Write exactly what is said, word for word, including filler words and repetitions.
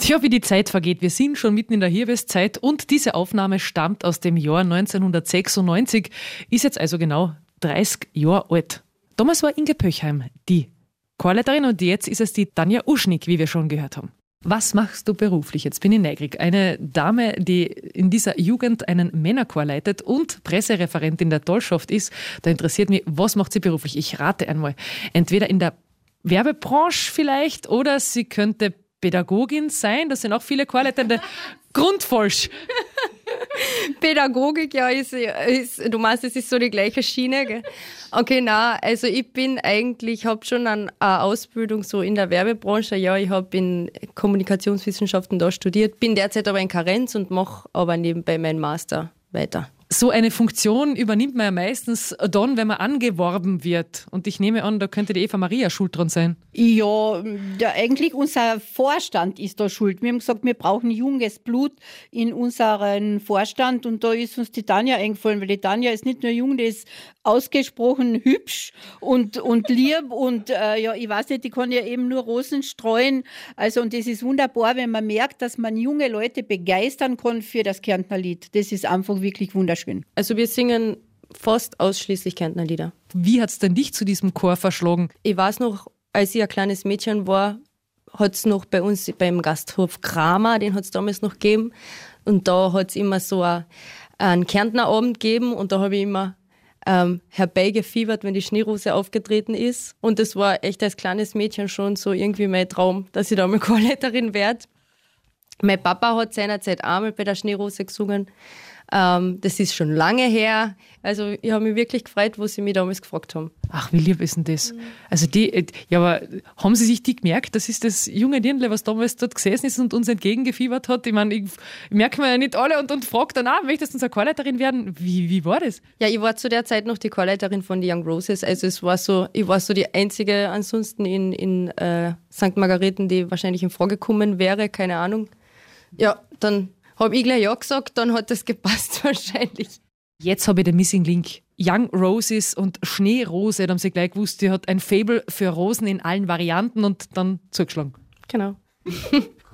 Tja, wie die Zeit vergeht. Wir sind schon mitten in der Hirweszeit und diese Aufnahme stammt aus dem Jahr neunzehnhundertsechsundneunzig, ist jetzt also genau dreißig Jahre alt. Damals war Inge Pöchheim die Chorleiterin und jetzt ist es die Tanja Uschnig, wie wir schon gehört haben. Was machst du beruflich? Jetzt bin ich neugierig. Eine Dame, die in dieser Jugend einen Männerchor leitet und Pressereferentin der Tollschaft ist, da interessiert mich, was macht sie beruflich? Ich rate einmal. Entweder in der Werbebranche vielleicht oder sie könnte Pädagogin sein. Das sind auch viele Chorleitende. Grundfalsch. Pädagogik, ja, ist, ist, du meinst, es ist so die gleiche Schiene, gell? Okay, na, also ich bin eigentlich, habe schon eine Ausbildung so in der Werbebranche, ja, ich habe in Kommunikationswissenschaften da studiert, bin derzeit aber in Karenz und mache aber nebenbei meinen Master weiter. So eine Funktion übernimmt man ja meistens dann, wenn man angeworben wird. Und ich nehme an, da könnte die Eva Maria schuld dran sein. Ja, ja, eigentlich unser Vorstand ist da schuld. Wir haben gesagt, wir brauchen junges Blut in unseren Vorstand. Und da ist uns die Tanja eingefallen, weil die Tanja ist nicht nur jung, die ist ausgesprochen hübsch und, und lieb. Und äh, ja, ich weiß nicht, die kann ja eben nur Rosen streuen. Also, und das ist wunderbar, wenn man merkt, dass man junge Leute begeistern kann für das Kärntner Lied. Das ist einfach wirklich wunderschön. Also wir singen fast ausschließlich Kärntner Lieder. Wie hat es denn dich zu diesem Chor verschlagen? Ich weiß noch, als ich ein kleines Mädchen war, hat es noch bei uns beim Gasthof Kramer, den hat es damals noch gegeben. Und da hat es immer so ein, einen Kärntner Abend gegeben und da habe ich immer ähm, herbeigefiebert, wenn die Schneerose aufgetreten ist. Und das war echt als kleines Mädchen schon so irgendwie mein Traum, dass ich da mal Chorleiterin werde. Mein Papa hat seinerzeit einmal bei der Schneerose gesungen. Ähm, das ist schon lange her. Also ich habe mich wirklich gefreut, wo sie mich damals gefragt haben. Ach, wie lieb ist denn das? Mhm. Also die, ja, aber haben Sie sich die gemerkt? Das ist das junge Dirndl, was damals dort gesessen ist und uns entgegengefiebert hat. Ich meine, ich, ich merke mir ja nicht alle und, und frage dann auch, möchtest du unsere Chorleiterin werden? Wie, wie war das? Ja, ich war zu der Zeit noch die Chorleiterin von The Young Roses. Also es war so, ich war so die einzige ansonsten in, in äh, Sankt Margareten, die wahrscheinlich in Frage gekommen wäre, keine Ahnung. Ja, dann habe ich gleich ja gesagt, dann hat das gepasst wahrscheinlich. Jetzt habe ich den Missing Link. Young Roses und Schneerose, da haben sie gleich gewusst, die hat ein Faible für Rosen in allen Varianten und dann zugeschlagen. Genau.